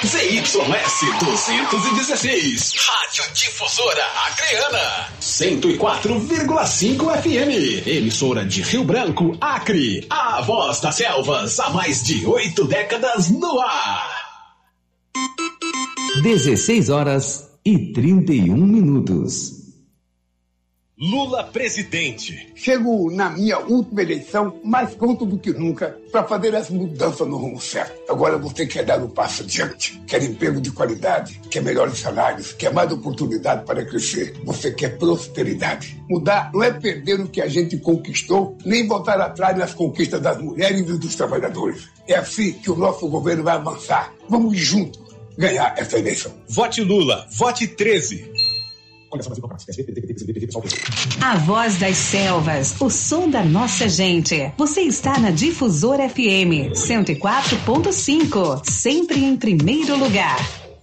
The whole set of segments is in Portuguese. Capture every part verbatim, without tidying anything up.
Z Y S duzentos e dezesseis, Rádio Difusora Acreana, cento e quatro vírgula cinco F M, emissora de Rio Branco, Acre, a voz das selvas, há mais de oito décadas no ar. dezesseis horas e trinta e um minutos. Lula presidente. Chego na minha última eleição mais pronto do que nunca para fazer as mudanças no rumo certo. Agora você quer dar um passo adiante, quer emprego de qualidade, quer melhores salários, quer mais oportunidade para crescer. Você quer prosperidade. Mudar não é perder o que a gente conquistou, nem voltar atrás nas conquistas das mulheres e dos trabalhadores. É assim que o nosso governo vai avançar. Vamos juntos ganhar essa eleição. Vote Lula, vote treze. A voz das selvas, o som da nossa gente. Você está na Difusora F M cento e quatro ponto cinco, sempre em primeiro lugar.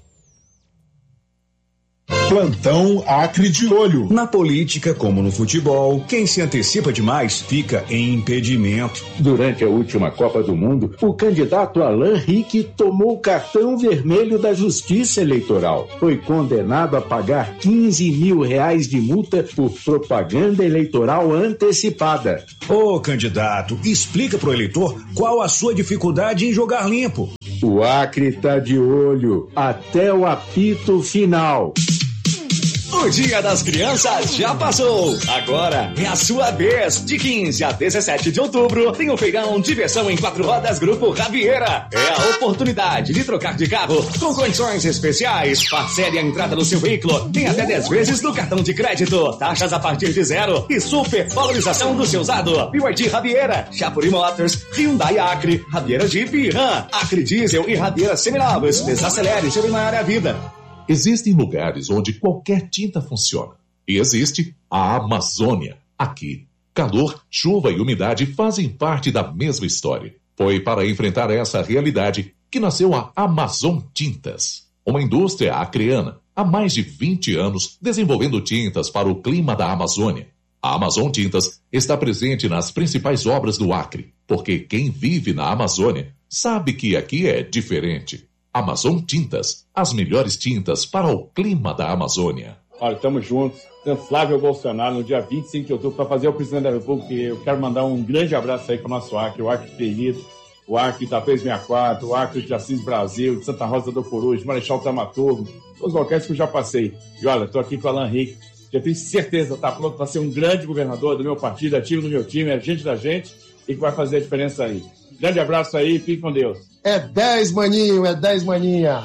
Plantão Acre de Olho. Na política, como no futebol, quem se antecipa demais fica em impedimento. Durante a última Copa do Mundo, o candidato Alan Rick tomou o cartão vermelho da Justiça Eleitoral. Foi condenado a pagar quinze mil reais de multa por propaganda eleitoral antecipada. Ô, candidato, explica pro eleitor qual a sua dificuldade em jogar limpo. O Acre tá de olho até o apito final. O Dia das Crianças já passou. Agora é a sua vez. De quinze a dezessete de outubro, tem o feirão Diversão em Quatro Rodas Grupo Ravieira. É a oportunidade de trocar de carro com condições especiais. Parcele a entrada do seu veículo. Tem até dez vezes no cartão de crédito. Taxas a partir de zero. E super valorização do seu usado. B Y D Ravieira, Chapuri Motors, Hyundai Acre, Ravieira Jeep e Ram, Acre Diesel e Ravieira Seminovos. Desacelere, chame na área vida. Existem lugares onde qualquer tinta funciona. E existe a Amazônia. Aqui, calor, chuva e umidade fazem parte da mesma história. Foi para enfrentar essa realidade que nasceu a Amazon Tintas, uma indústria acreana, há mais de vinte anos desenvolvendo tintas para o clima da Amazônia. A Amazon Tintas está presente nas principais obras do Acre, porque quem vive na Amazônia sabe que aqui é diferente. Amazon Tintas, as melhores tintas para o clima da Amazônia. Olha, estamos juntos. Flávio Bolsonaro, no dia vinte e cinco de outubro, para fazer o presidente da República. Eu quero mandar um grande abraço aí para o nosso Acre, o Acre querido, o Acre Itapês sessenta e quatro, o Acre de Assis Brasil, de Santa Rosa do Purus, de Marechal Tamaturgo, todos os locais que eu já passei. E olha, estou aqui com o Alan Rick, já tenho certeza, está pronto para ser um grande governador do meu partido, ativo no meu time, é gente da gente e que vai fazer a diferença aí. Grande abraço aí, fique com Deus. É dez, maninho, é dez, maninha.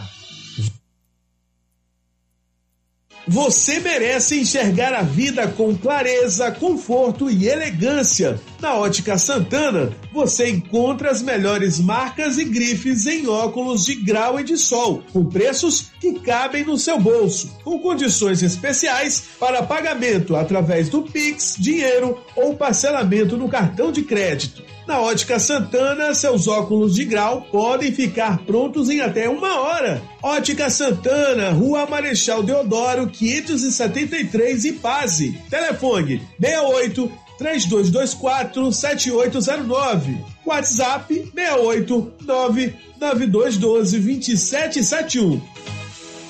Você merece enxergar a vida com clareza, conforto e elegância. Na Ótica Santana, você encontra as melhores marcas e grifes em óculos de grau e de sol, com preços que cabem no seu bolso, com condições especiais para pagamento através do Pix, dinheiro ou parcelamento no cartão de crédito. Na Ótica Santana, seus óculos de grau podem ficar prontos em até uma hora. Ótica Santana, Rua Marechal Deodoro, quinhentos e setenta e três, Ipase. Telefone seis oito, três dois dois quatro, sete oito zero nove. WhatsApp seis oito, nove nove dois um dois, dois sete sete um.